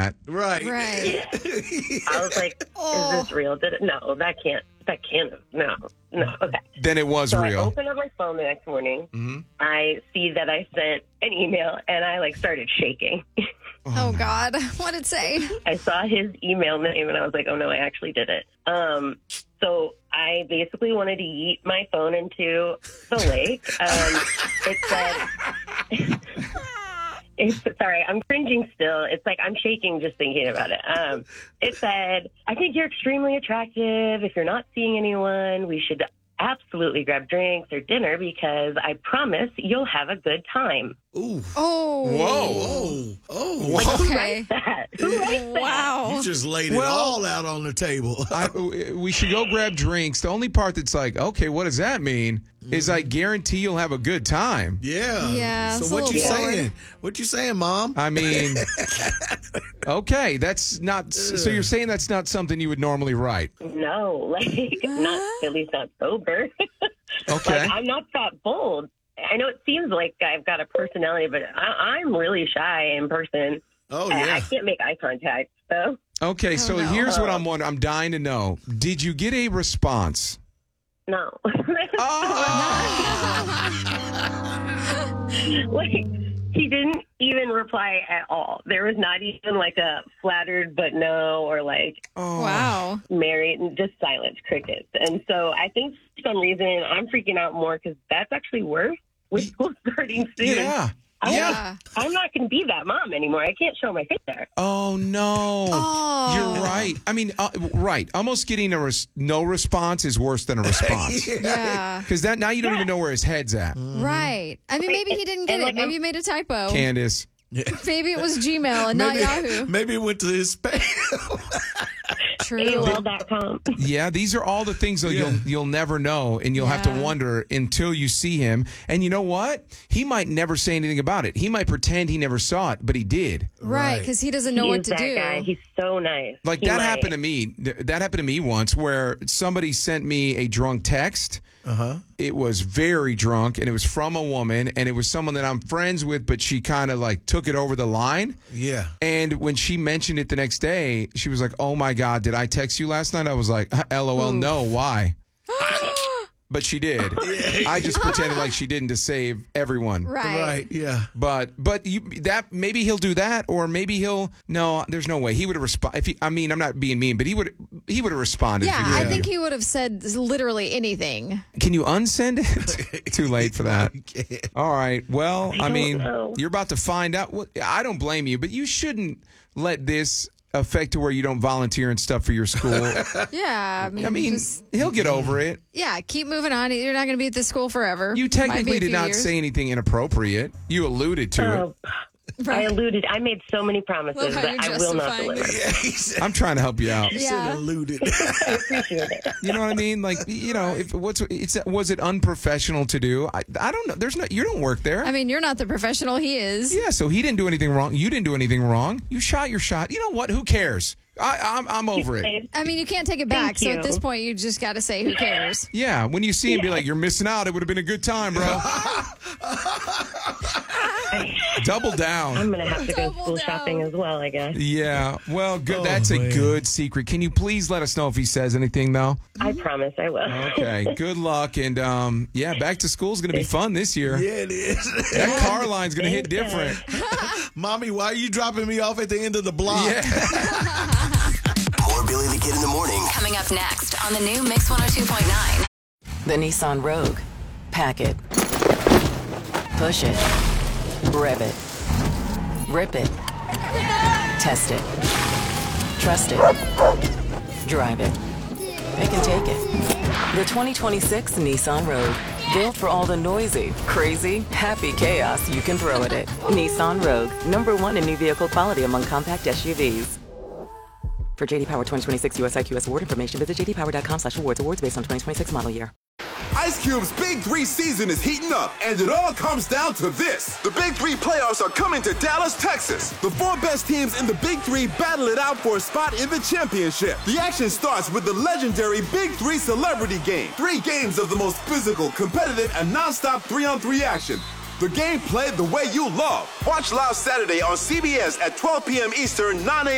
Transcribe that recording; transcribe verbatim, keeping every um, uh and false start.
that. Right. Right. I was like, Oh. is this real? Did it? No, that can't. That can't. No. No. Okay. Then it was So real. I open up my phone the next morning. Mm-hmm. I see that I sent an email, and I like started shaking. Oh, God. What did it say? I saw his email name, and I was like, oh, no, I actually did it. Um, so I basically wanted to yeet my phone into the lake. Um, it said... It's, sorry, I'm cringing still. It's like I'm shaking just thinking about it. Um, it said, I think you're extremely attractive. If you're not seeing anyone, we should absolutely grab drinks or dinner because I promise you'll have a good time. Ooh. Oh. Whoa. Oh. Like, Whoa. who Okay. writes that? Who writes that? Wow. You just laid it Well- all out on the table. I, we should go grab drinks. The only part that's like, okay, what does that mean? Is I guarantee you'll have a good time. Yeah. Yeah, it's So a what you little forward. saying? What you saying, Mom? I mean, okay, that's not. So you're saying that's not something you would normally write? No, like, not, at least not sober. Okay. Like, I'm not that bold. I know it seems like I've got a personality, but I, I'm really shy in person. Oh I, I yeah. can't make eye contact, so. Okay, so no. here's what I'm wondering. I'm dying to know. Did you get a response? No. Oh! Like, he didn't even reply at all. There was not even like a flattered but no or like Oh. Wow. married and just silence, crickets. And so I think for some reason I'm freaking out more because that's actually worse with school starting soon. Yeah. I'm, Yeah. I'm not going to be that mom anymore. I can't show my face there. Oh, no. Oh. You're right. I mean, uh, right. Almost getting a res- no response is worse than a response. Yeah. Because that now you don't even know where his head's at. Right. I mean, maybe he didn't get And, it. like, Maybe he made a typo. Candace. Maybe it was Gmail and not maybe, Yahoo. maybe it went to his spam. True. A O L dot com. Yeah, these are all the things that Yeah. you'll you'll never know, and you'll have to Yeah. wonder until you see him. And you know what? He might never say anything about it. He might pretend he never saw it, but he did. Right, because he doesn't know He what is to that do. guy. He's so nice. Like He that might. happened to me. Th- That happened to me once, where somebody sent me a drunk text. Uh-huh. It was very drunk, and it was from a woman, and it was someone that I'm friends with, but she kind of like took it over the line. Yeah. And when she mentioned it the next day, she was like, "Oh my God, did I text you last night?" I was like, "L O L, no, why?" But she did. I just pretended like she didn't to save everyone. Right. Right. Yeah. But but you that maybe he'll do that, or maybe he'll no. There's no way he would have responded. If he, I mean, I'm not being mean, but he would he would have responded. Yeah, if he I did. think he would have said literally anything. Can you unsend it? Too late for that. All right. Well, I, don't mean, know. you're about to find out. Well, I don't blame you, but you shouldn't let this affect to where you don't volunteer and stuff for your school. Yeah, I mean, I mean, just, he'll get over it. yeah, keep moving on. You're not going to be at this school forever. You Might be a technically did few not years. say anything inappropriate. You alluded to it. Oh, I Right. alluded. I made so many promises Love how that you're I will not justifying deliver. Yeah. He said, I'm trying to help you out. he Yeah. said alluded. I appreciate it. You know what I mean? Like, you know, if what's it's was it unprofessional to do? I, I don't know. There's no. You don't work there. I mean, you're not the professional he is. yeah. So he didn't do anything wrong. You didn't do anything wrong. You shot your shot. You know what? Who cares? I, I'm I'm over it. I mean, you can't take it back. Thank So you. at this point, you just got to say, who cares? Yeah. When you see him, be like, you're missing out. It would have been a good time, bro. Double down. I'm gonna have to go Double school down. shopping as well, I guess. Yeah. Well, good. Oh, That's a man. good secret. Can you please let us know if he says anything, though? I promise I will. Okay. Good luck. And, um, yeah, back to school is going to be fun this year. Yeah, it is. That car line's going to hit Thanks, different. Mommy, why are you dropping me off at the end of the block? Yeah. More Billy the Kid in the morning. Coming up next on the new Mix one oh two point nine. The Nissan Rogue. Pack it. Push it. Rev it. Rip it. Test it. Trust it. Drive it. It can take it. The twenty twenty-six Nissan Rogue. Built for all the noisy, crazy, happy chaos you can throw at it. Nissan Rogue. Number one in new vehicle quality among compact S U Vs. For J D Power twenty twenty-six U S I Q S award information, visit j d power dot com slash awards. Awards based on twenty twenty-six model year. Ice Cube's Big Three season is heating up, and it all comes down to this. The Big Three playoffs are coming to Dallas, Texas. The four best teams in the Big Three battle it out for a spot in the championship. The action starts with the legendary Big Three Celebrity Game. Three games of the most physical, competitive, and nonstop three-on-three action. The game played the way you love. Watch live Saturday on C B S at twelve p.m. Eastern, nine a.m.